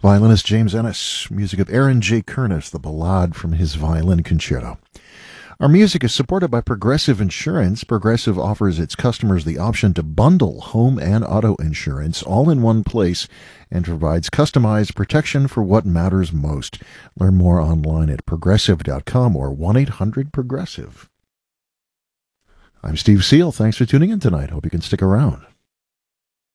Violinist James Ennis, music of Aaron J. Kernis, the Ballade from his Violin Concerto. Our music is supported by Progressive Insurance. Progressive offers its customers the option to bundle home and auto insurance all in one place and provides customized protection for what matters most. Learn more online at progressive.com or 1-800-PROGRESSIVE. I'm Steve Seal. Thanks for tuning in tonight. Hope you can stick around.